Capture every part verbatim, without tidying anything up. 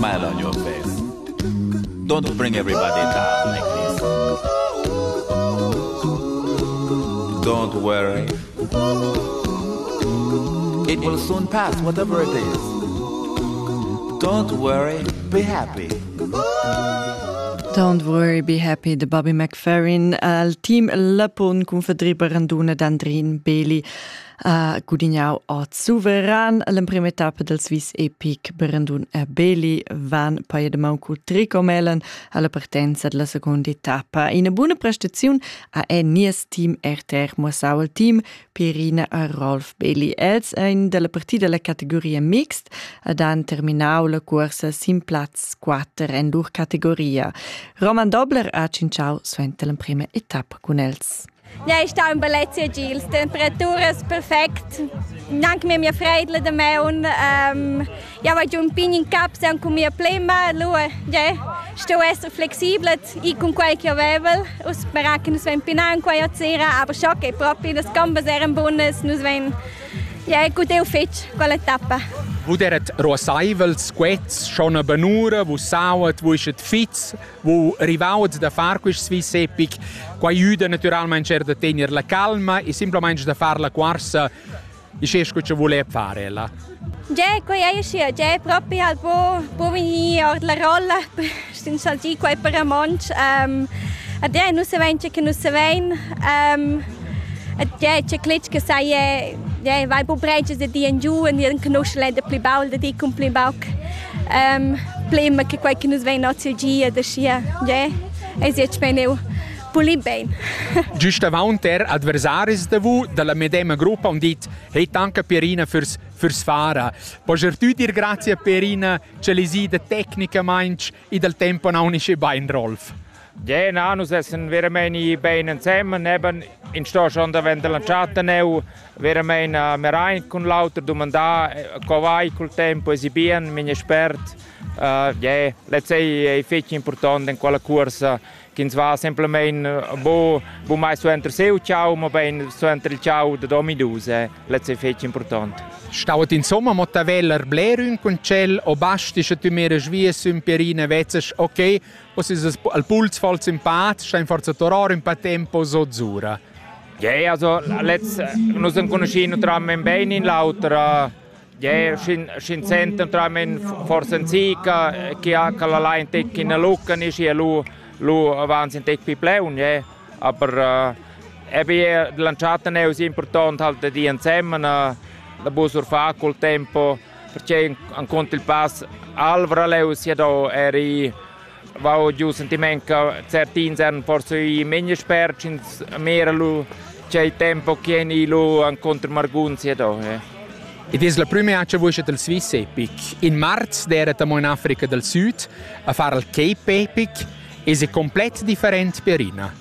Smile on your face. Don't bring everybody down like this. Don't worry. It will soon pass, whatever it is. Don't worry, be happy. Don't worry, be happy, de Bobby McFerrin, al team Lapon con Fedriba Randuna d'Andrin Beli, a uh, Gudignau a Suveran, la prima etapa del Swiss Epic Berandun a Beli van paia de Mauco Tricomelen alla partenza della seconda etapa. In una buona prestazione a è nies team R T R Mossau al team Pierina a Rolf Beli. Els in della partita della categoria mixt ed han terminau la corsa sin Platz quattro in lur categoria. Roman Dobler ha cinciau suente la prima etapa con els. Ja, ich stehe in Bellezia Gils. Die Temperatur ist perfekt. Dank mir mir Freudle da me und ähm ja, weil un pin in cap se con mia plema, lu, ja, sto essere flexibile, i con qualche avevel, us beraken us ven pinan qua zera, aber schon che proprio das gambas eren bonus, nus ven ja, gut eu fetch quella tappa. Wo deret Rosaivels quets schon a benura, wo sauet, wo ischet fitz, wo rivauet da far quis Swiss Epic, qua iuda naturalmente cer da tenir la calma e simplemente da far la quarsa, isesco che vuole fare la. Ja, qua ja sia, ja proprio al po po vini or la rolla, stin salgi qua per a monch, ehm ad ja nu se vence che nu se ven, ehm ad ja che klitsch che sai ja, vai po breges de di en giù en en conoscele de plibaul de di cum plibauk. Ehm plema che quai che nus vei nozilgia de sia, ja. Es jetzt meneu puli ben. Giusto avant er adversaris de vu della medema gruppa und dit het anche Pierina fürs fürs fara. Poger tu dir grazie a Pierina che lesi de tecnica manch e del tempo naunische bein Rolf. Ja, na, nus essen veramente bene zusammen, eben in sto schon da wenn der lanciata neu veramente uh, merain con lauter domanda covai col tempo esibien mini spert uh, ja, let's say è fetch importante in quella corsa che ens va semplicemente bo bo mai so entre seu ciao ma ben so entre il ciao de domiduse let's say fetch importante. Stauet insomma motaveller blerun con cel o bastische tu mere schwies in Pierina vetzes ok o si al puls voll simpat sta in forza toror in pa tempo so zura. Ja, also let's nus en conoscino tra men ben in lauter ja shin shin centen tra men forse en sica che ha la line tec in lucca ni si lu lu avanti in tec pi pleun ja aber e be lanciata neu si importante halt di insieme la busur fa col tempo perché an conto il pass alvra leu si do eri va giù sentimento certin sen forse i meni sperci mera lu c'è il tempo che ni lu an contro margun si do eh. Ed è la prima accia voce del Swiss Epic. In marzo eravamo in Africa del Sud a fare il Cape Epic e è completamente differente per Ina.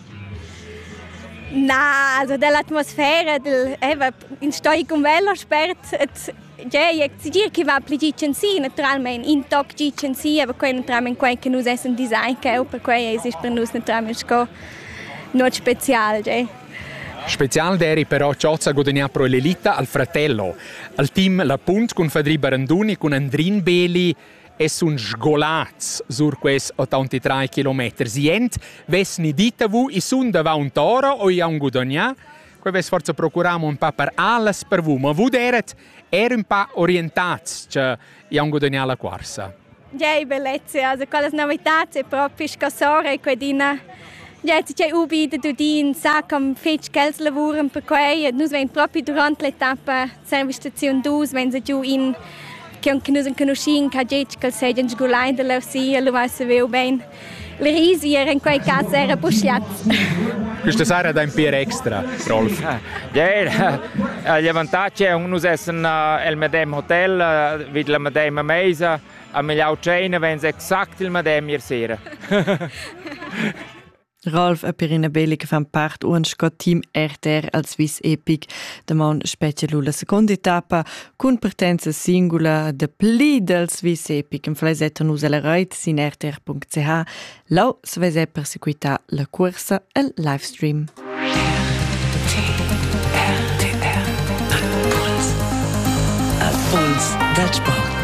Na, also dell'atmosfera del eva in stoi con velo spert et ja io si dir che va pligicen si naturalmente in toc gicen si aber quei naturalmente quei che nus essen design che per quei es per nus naturalmente sco not special ja. Special deri però ciozza godenia pro l'elita al fratello. Al team la punt con Fedriba Randuni con Andrin Beli es un sgolaz sur quels ottantatré chilometri. Sient, ves ni dita vu i sun da va un toro o i un gudonia, que ves forza procuramo un pa per alles per vu, ma vu deret er un pa orientats che i un gudonia la quarsa. Ja, bellezza, also quelle novità è proprio scassore quedina. Ja, c'è ubi de dudin sa com fetch kels lavuren per quei, nus ven proprio durante l'etappa servistazione due, wenn se giù in che anche noi conosciamo che gente che si è sgolai della sia lo va se veo ben le risi era in quel caso era pusciat. Questa sera da un pier extra Rolf. Ja, gli vantaggi è uno essen il medem hotel vid la medem mesa a migliau cena wenn exakt il medem ier sera. Rolf e Pierina Beli che fan part un sco team R T R al Swiss Epic de mon specialu la seconda etapa con partenza singula de pli del Swiss Epic in flesetto nus la reit sin r t r punct c h lau svese perseguita la corsa el livestream. R T R, a puls del sport.